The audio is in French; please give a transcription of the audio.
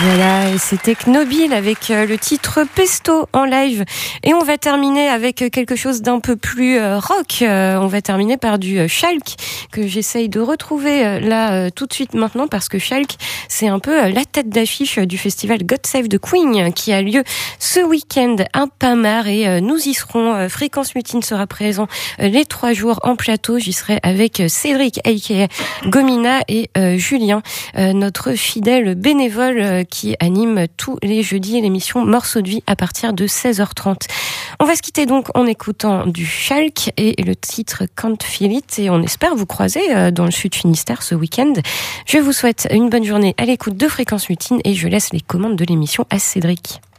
Voilà, et c'était Knobil avec le titre Pesto en live. Et on va terminer avec quelque chose d'un peu plus rock. On va terminer par du Schalk, que j'essaye de retrouver là tout de suite maintenant, parce que Schalk, c'est un peu la tête d'affiche du festival God Save the Queen, qui a lieu ce week-end à Pinmar, et nous y serons. Fréquence Mutine sera présent les 3 jours en plateau. J'y serai avec Cédric, aka Gomina, et Julien, notre fidèle bénévole qui anime tous les jeudis l'émission Morceaux de vie à partir de 16h30. On va se quitter donc en écoutant du Schalk et le titre Can't Feel It, et on espère vous croiser dans le Sud Finistère ce week-end. Je vous souhaite une bonne journée à l'écoute de Fréquence Mutine, et je laisse les commandes de l'émission à Cédric.